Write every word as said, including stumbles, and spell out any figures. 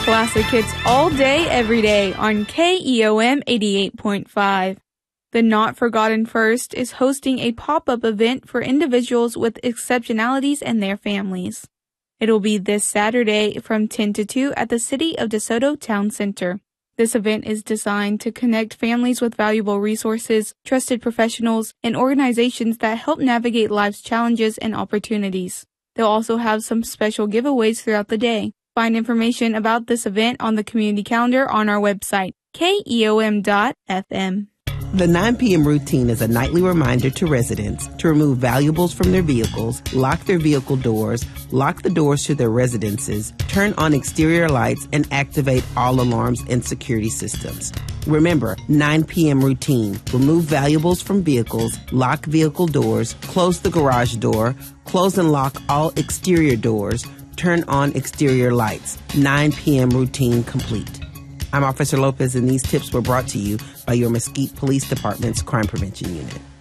Classic hits all day, every day on K E O M eighty-eight point five. The Not Forgotten First is hosting a pop-up event for individuals with exceptionalities and their families. It'll be this Saturday from ten to two at the City of DeSoto Town Center. This event is designed to connect families with valuable resources, trusted professionals, and organizations that help navigate life's challenges and opportunities. They'll also have some special giveaways throughout the day. Find information about this event on the community calendar on our website, K E O M dot F M. The nine p.m. routine is a nightly reminder to residents to remove valuables from their vehicles, lock their vehicle doors, lock the doors to their residences, turn on exterior lights, and activate all alarms and security systems. Remember, nine p.m. routine. Remove valuables from vehicles, lock vehicle doors, close the garage door, close and lock all exterior doors, turn on exterior lights. nine p.m. routine complete. I'm Officer Lopez, and these tips were brought to you by your Mesquite Police Department's Crime Prevention Unit.